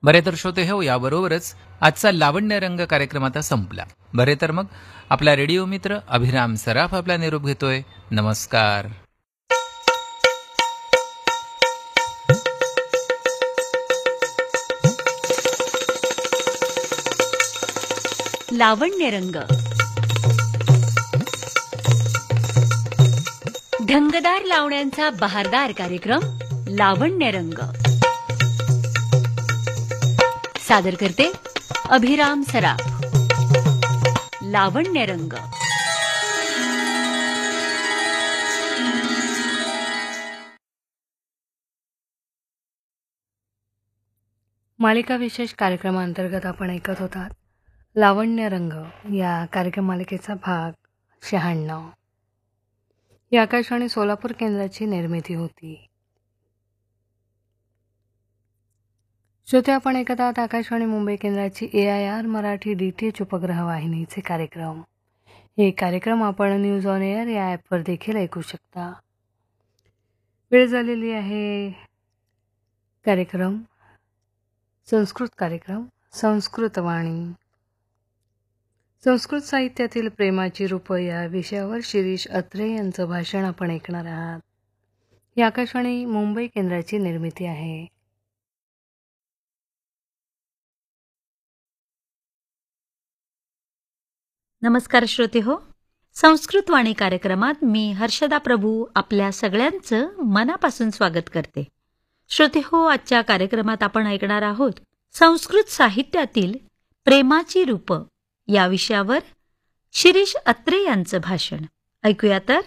बरे तर श्रोते हो, याबरोबरच आजचा लावण्य रंग कार्यक्रम आता संपला. बरे तर मग आपला रेडिओ मित्र अभिराम सराफ आपला निरोप घेतोय. नमस्कार. लावण्यरंग, ढंगदार लावण्यांचा बहारदार कार्यक्रम लावण्यरंग. सादर करते अभिराम सराफ. लावण्यरंग. मालिका विशेष कार्यक्रमांतर्गत आपण ऐकत होतात लावण्य रंग या कार्यक्रम मालिकेचा भाग 96. ही आकाशवाणी सोलापूर केंद्राची निर्मिती होती. श्रोते, आपण ऐकत आहात आकाशवाणी मुंबई केंद्राची AIR मराठी DTH उपग्रह वाहिनीचे कार्यक्रम. हे कार्यक्रम आपण न्यूज ऑन एअर या ॲपवर देखील ऐकू शकता. वेळ झालेली आहे संस्कृत कार्यक्रम संस्कृत वाणी. संस्कृत साहित्यातील प्रेमाची रूपं या विषयावर शिरीष अत्रे यांचं भाषण आपण ऐकणार आहात. ही आकाशवाणी मुंबई केंद्राची निर्मिती आहे. नमस्कार श्रोते हो, संस्कृत वाणी कार्यक्रमात मी हर्षदा प्रभू आपल्या सगळ्यांचं मनापासून स्वागत करते. श्रोते हो, आजच्या कार्यक्रमात आपण ऐकणार आहोत संस्कृत साहित्यातील प्रेमाची रूपं या विषयावर शिरीष अत्रे यांचं भाषण. ऐकूया तर.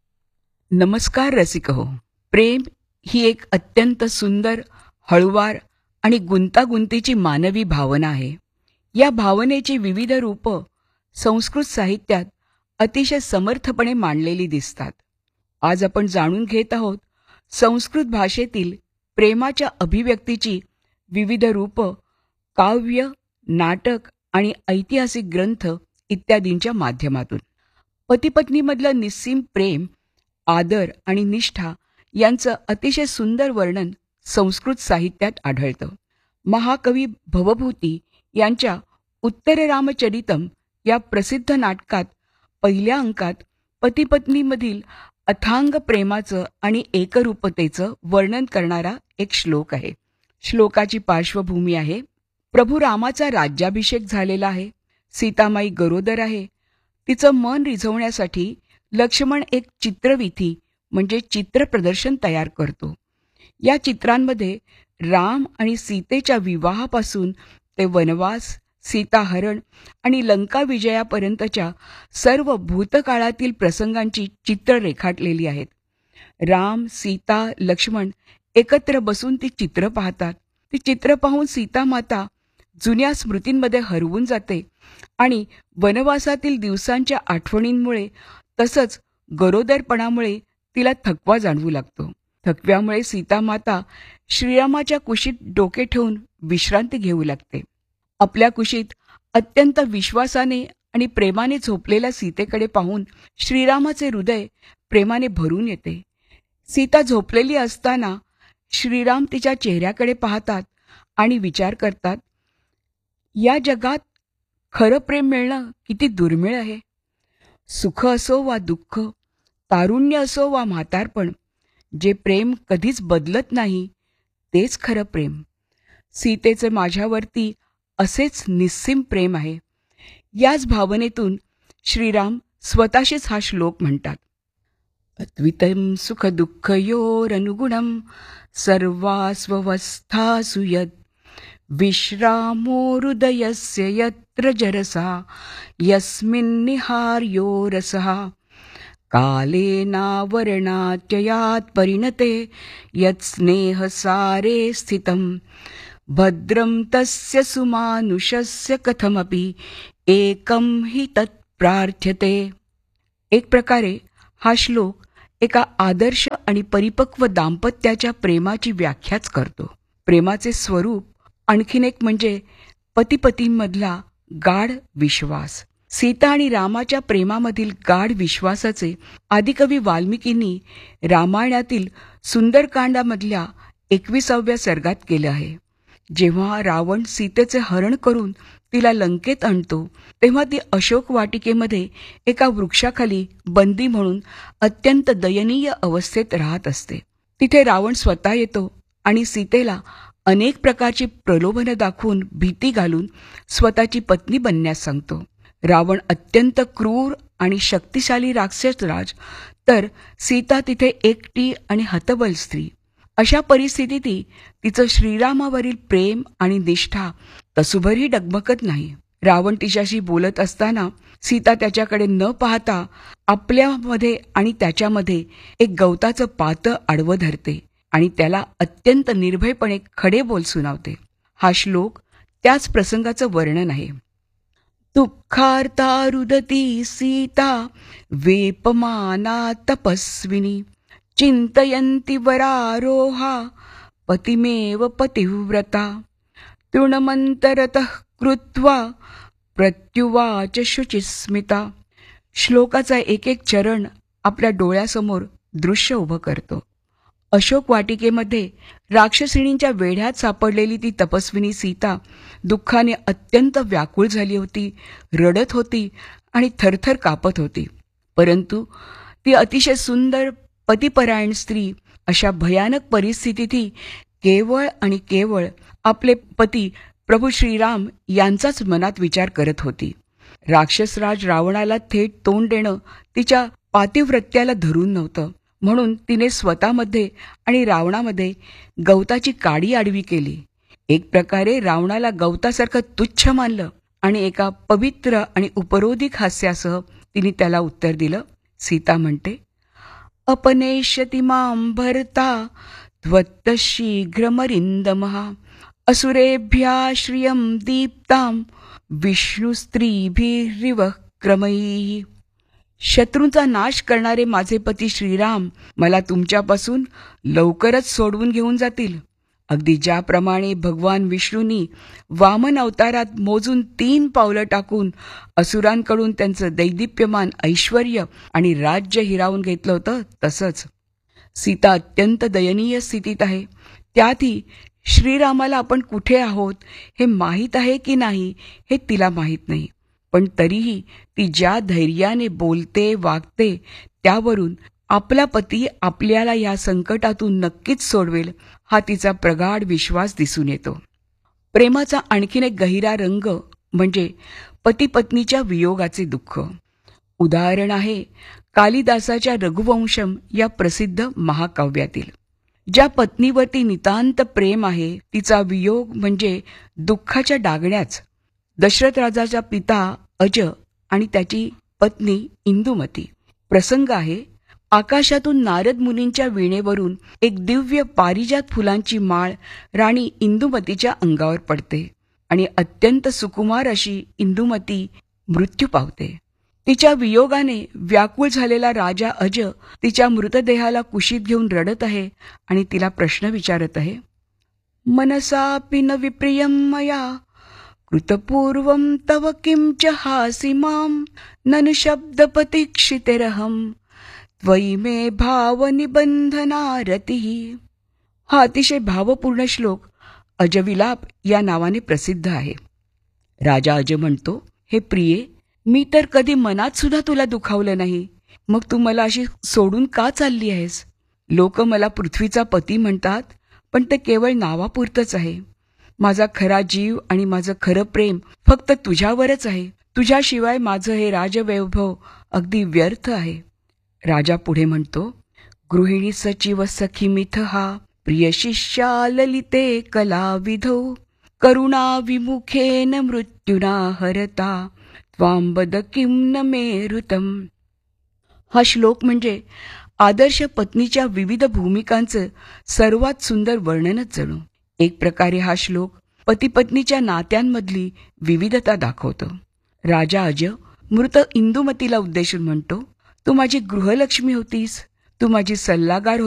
नमस्कार रसिक हो. प्रेम ही एक अत्यंत सुंदर, हळुवार आणि गुंतागुंतीची मानवी भावना आहे. या भावनेची विविध रूपं संस्कृत साहित्यात अतिशय समर्थपणे मांडलेली दिसतात. आज आपण जाणून घेत आहोत संस्कृत भाषेतील प्रेमाच्या अभिव्यक्तीची विविध रूपं काव्य, नाटक आणि ऐतिहासिक ग्रंथ इत्यादींच्या माध्यमातून. पतीपत्नीमधलं निस्सीम प्रेम, आदर आणि निष्ठा यांचं अतिशय सुंदर वर्णन संस्कृत साहित्यात आढळतं. महाकवी भवभूती यांच्या उत्तररामचरितम या प्रसिद्ध नाटकात पहिल्या अंकात पतीपत्नीमधील अथांग प्रेमाचं आणि एकरूपतेचं वर्णन करणारा एक श्लोक आहे. श्लोकाची पार्श्वभूमी आहे, प्रभू रामाचा राज्याभिषेक झालेला आहे. सीतामाई गरोदर आहे. तिचं मन रिझवण्यासाठी लक्ष्मण एक चित्रविधी म्हणजे चित्रप्रदर्शन तयार करतो. या चित्रांमध्ये राम आणि सीतेच्या विवाहापासून ते वनवास, सीताहरण आणि लंका विजयापर्यंतच्या सर्व भूतकाळातील प्रसंगांची चित्र रेखाटलेली आहेत. राम, सीता, लक्ष्मण एकत्र बसून ती चित्र पाहतात. ती चित्र पाहून सीतामाता जुन्या स्मृतींमध्ये हरवून जाते आणि वनवासातील दिवसांच्या आठवणींमुळे तसंच गरोदरपणामुळे तिला थकवा जाणवू लागतो. थकव्यामुळे सीतामाता श्रीरामाच्या कुशीत डोके ठेवून विश्रांती घेऊ लागते. आपल्या कुशीत अत्यंत विश्वासाने आणि प्रेमाने झोपलेल्या सीतेकडे पाहून श्रीरामाचे हृदय प्रेमाने भरून येते. सीता झोपलेली असताना श्रीराम तिच्या चेहऱ्याकडे पाहतात आणि विचार करतात, या जगात खरं प्रेम मिळणं किती दुर्मिळ आहे. सुख असो वा दुःख, तारुण्य असो वा म्हातारपण, जे प्रेम कधीच बदलत नाही तेच खरं प्रेम. सीतेचे माझ्यावरती असेच निस्सीम प्रेम आहे. याच भावनेतून श्रीराम स्वतःशीच हा श्लोक म्हणतात. अद्वितं सुख दुःखयोरनुगुणं सर्वास्वस्थासु यत् विश्रामो हृदयस्य यत्र जरसा यस्मिन्निहार्यो रसः कालेनावरणात्ययात् परिणते यत्स्नेहसारे स्थितं भद्रं तस्य सुमानुषस्य कथमपि एकं हि तत् प्रार्थ्यते. एक प्रकारे हा श्लोक एका आदर्श आणि परिपक्व दाम्पत्याच्या प्रेमाची व्याख्याच करतो. प्रेमाचे स्वरूप आणखीन एक म्हणजे पतीपतींमधला गाढ विश्वास. सीता आणि रामाच्या प्रेमामधील गाढ विश्वासाचे आदिकवी वाल्मिकींनी रामायणातील सुंदरकांडामधल्या 21व्या सर्गात केलं आहे. जेव्हा रावण सीतेचे हरण करून तिला लंकेत आणतो तेव्हा ती अशोक वाटिकेमध्ये एका वृक्षाखाली बंदी म्हणून अत्यंत दयनीय अवस्थेत राहत असते. तिथे रावण स्वतः येतो आणि सीतेला अनेक प्रकारची प्रलोभनं दाखवून भीती घालून स्वतःची पत्नी बनण्यास सांगतो. रावण अत्यंत क्रूर आणि शक्तिशाली राक्षसराज, तर सीता तिथे एकटी आणि हतबल स्त्री. अशा परिस्थितीत तिचं श्रीरामावरील प्रेम आणि निष्ठा तसुभरही डगमगत नाही. रावण तिच्याशी बोलत असताना सीता त्याच्याकडे न पाहता आपल्यामध्ये आणि त्याच्यामध्ये एक गवताचं पातं आडवं धरते आणि त्याला अत्यंत निर्भयपणे खडे बोल सुनावते. हा श्लोक त्याच प्रसंगाचं वर्णन आहे. दुःखार्ता रुदती सीता वेपमाना तपस्विनी चिंतयन्ति वरारोहा पतिमेव पतिव्रता तृणमन्तरतः कृत्वा प्रत्युवाच शुचिस्मिता. श्लोकाचा एक एक चरण आपल्या डोळ्यासमोर दृश्य उभं करतो. अशोक वाटिकेमध्ये राक्षसिणींच्या वेढ्यात सापडलेली ती तपस्विनी सीता दुःखाने अत्यंत व्याकुळ झाली होती, रडत होती आणि थरथर कापत होती. परंतु ती अतिशय सुंदर पतिपरायण स्त्री अशा भयानक परिस्थितीतही केवळ आणि केवळ आपले पती प्रभू श्रीराम यांचाच मनात विचार करत होती. राक्षसराज रावणाला थेट तोंड देणं तिच्या पातिव्रत्याला धरून नव्हतं, म्हणून तिने स्वतःमध्ये आणि रावणामध्ये गवताची काडी आडवी केली. एक प्रकारे रावणाला गवतासारखं तुच्छ मानलं आणि एका पवित्र आणि उपरोधिक हास्यासह तिने त्याला उत्तर दिलं. सीता म्हणते, अपनेष्यति मां भर्ता त्वत्त शीघ्रमरिन्दमः असुरेभ्यः श्रियं दीप्तां विष्णुस्त्रीभिरिव क्रमैः. शत्रूंचा नाश करणारे माझे पती श्रीराम मला तुमच्यापासून लवकरच सोडवून घेऊन जातील. अगदी ज्याप्रमाणे भगवान विष्णूंनी वामन अवतारात मोजून 3 पावलं टाकून असुरांकडून त्यांचं दैदिप्यमान ऐश्वर्य आणि राज्य हिरावून घेतलं होतं, तसंच. सीता अत्यंत दयनीय स्थितीत आहे. त्यातही श्रीरामाला आपण कुठे आहोत हे माहीत आहे की नाही हे तिला माहीत नाही. पण तरीही ती ज्या धैर्याने बोलते वागते त्यावरून आपला पती आपल्याला या संकटातून नक्कीच सोडवेल हा तिचा प्रगाढ विश्वास दिसून येतो. प्रेमाचा आणखीन एक गहिरा रंग म्हणजे पती पत्नीच्या वियोगाचे दुःख. उदाहरण आहे कालिदासाच्या रघुवंशम या प्रसिद्ध महाकाव्यातील. ज्या पत्नीवरती नितांत प्रेम आहे तिचा वियोग म्हणजे दुःखाच्या डागण्याच. दशरथ राजाचा पिता अज आणि त्याची पत्नी इंदुमती. प्रसंग आहे, आकाशातून नारद मुनींच्या वीणेवरून एक दिव्य पारिजात फुलांची माळ राणी इंदुमतीच्या अंगावर पडते आणि अत्यंत सुकुमार अशी इंदुमती मृत्यू पावते. तिच्या वियोगाने व्याकुळ झालेला राजा अज तिच्या मृतदेहाला कुशीत घेऊन रडत आहे आणि तिला प्रश्न विचारत आहे. मनसापि न विप्रियं मया कृतपूर्वं तव किं च हासि मां ननु शब्दपतिक्षितेरहं त्वयि मे भावनिबंधनारतिः. हा अतिशय भावपूर्ण श्लोक अजविलाप या नावाने प्रसिद्ध आहे. राजा अज म्हणतो, हे प्रिये, मी तर कधी मनात सुद्धा तुला दुखावलं नाही, मग तू मला अशी सोडून का चालली आहेस? लोक मला पृथ्वीचा पती म्हणतात, पण ते केवळ नावापुरतंच आहे. माझा खरा जीव आणि माझं खरं प्रेम फक्त तुझ्यावरच आहे. तुझ्याशिवाय माझं हे राजवैभव अगदी व्यर्थ आहे. राजा पुढे म्हणतो, गृहिणी सचिव सखीमिथ हा प्रिय शिष्या ललिते कलाविधौ करुणा विमुखेन मृत्युना हरता त्वां वद किं न मेरुतम. हा श्लोक म्हणजे आदर्श पत्नीच्या विविध भूमिकांचं सर्वात सुंदर वर्णनच जणू. एक प्रकारे हा श्लोक पती-पत्नीच्या नात्यांमधली विविधता दाखवतो. राजा अज मृत इंदुमतीला उद्देशून म्हणतो, तू माझी गृहलक्ष्मी होतीस, तू माझी सल्लागार